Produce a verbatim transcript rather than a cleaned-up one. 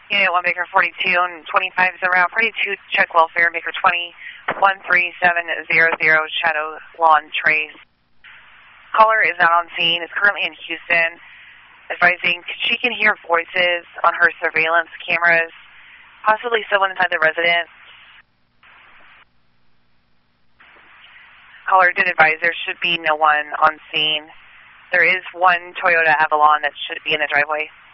Unit one, Baker forty-two and twenty-five is around. forty-two, check welfare, Baker twenty, one three seven zero zero, Shadow Lawn Trace. Caller is not on scene, is currently in Houston, advising she can hear voices on her surveillance cameras, possibly someone inside the residence. Caller did advise there should be no one on scene. There is one Toyota Avalon that should be in the driveway.